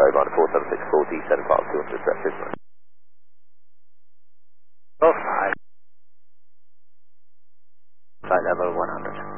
ground 4764, descend file 200 set business. Oh, 5. Flight level 100.